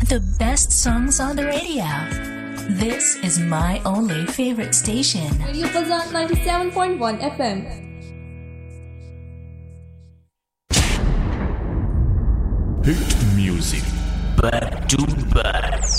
The best songs on the radio. This is my only favorite station. Radio Fazan 97.1 FM. Hit music back to back.